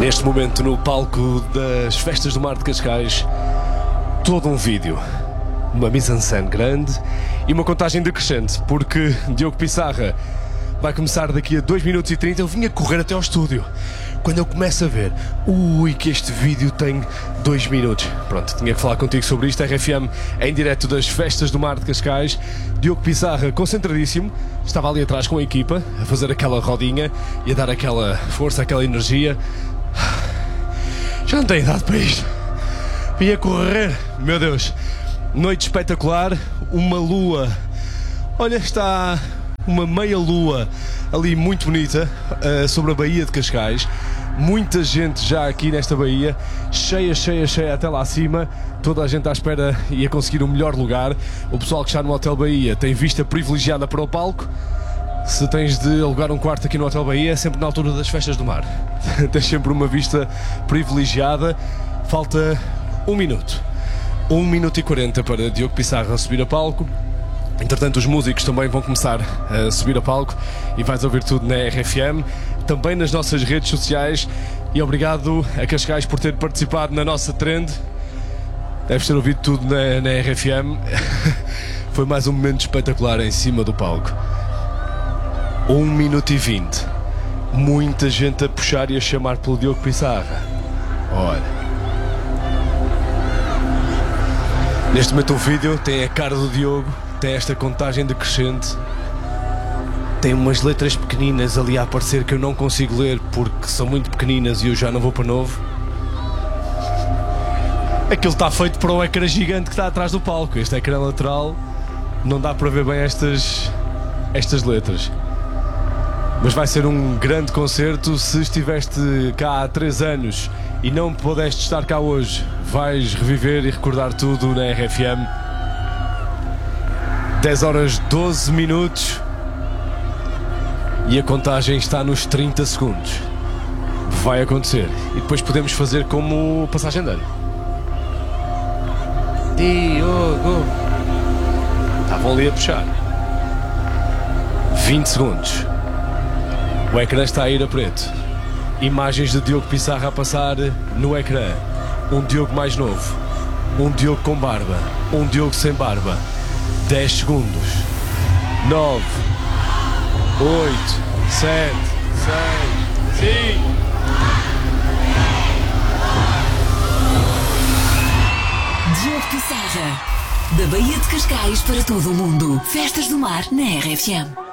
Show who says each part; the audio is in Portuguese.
Speaker 1: Neste momento, no palco das Festas do Mar de Cascais, todo um vídeo, uma mise-en-scène grande e uma contagem decrescente, porque Diogo Pissarra vai começar daqui a 2 minutos e 30. Eu vim a correr até ao estúdio. Quando eu começo a ver, que este vídeo tem 2 minutos. Pronto, tinha que falar contigo sobre isto. RFM em direto das Festas do Mar de Cascais. Diogo Pissarra concentradíssimo, estava ali atrás com a equipa a fazer aquela rodinha e a dar aquela força, aquela energia. Já não tenho idade para isto. Vim a correr, meu Deus. Noite espetacular, uma lua. Olha, está uma meia lua ali muito bonita sobre a Baía de Cascais. Muita gente já aqui nesta baía, cheia até lá acima. Toda a gente à espera e a conseguir o melhor lugar. O pessoal que está no Hotel Baía tem vista privilegiada para o palco. Se tens de alugar um quarto aqui no Hotel Baía, é sempre na altura das Festas do Mar. Tens sempre uma vista privilegiada. Falta 1 minuto. 1 minuto e 40 para Diogo Pissarra subir a palco. Entretanto, os músicos também vão começar a subir a palco e vais ouvir tudo na RFM, também nas nossas redes sociais. E obrigado a Cascais por ter participado na nossa trend. Deves ter ouvido tudo na RFM. Foi mais um momento espetacular em cima do palco. 1 minuto e 20. Muita gente a puxar e a chamar pelo Diogo Pissarra. Olha. Neste momento o vídeo tem a cara do Diogo, tem esta contagem decrescente, tem umas letras pequeninas ali a aparecer que eu não consigo ler porque são muito pequeninas e eu já não vou para novo. Aquilo está feito para o ecrã gigante que está atrás do palco. Este ecrã lateral não dá para ver bem estas letras. Mas vai ser um grande concerto. Se estiveste cá há 3 anos e não pudeste estar cá hoje, vais reviver e recordar tudo na RFM. 10 horas 12 minutos e a contagem está nos 30 segundos. Vai acontecer e depois podemos fazer como passagem de ano. Diogo, estavam ali a puxar. 20 segundos. O ecrã está a ir a preto. Imagens de Diogo Pissarra a passar no ecrã. Um Diogo mais novo, um Diogo com barba, um Diogo sem barba. 10 segundos. 9, 8, 7, 6, 5.
Speaker 2: Diogo Pissarra, da Baía de Cascais para todo o mundo. Festas do Mar na RFM.